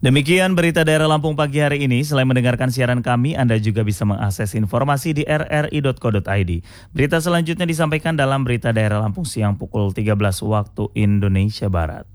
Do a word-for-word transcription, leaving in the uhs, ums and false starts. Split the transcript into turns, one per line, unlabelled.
Demikian berita daerah Lampung pagi hari ini. Selain mendengarkan siaran kami, Anda juga bisa mengakses informasi di r r i dot co dot i d. Berita selanjutnya disampaikan dalam berita daerah Lampung siang pukul tiga belas waktu Indonesia Barat.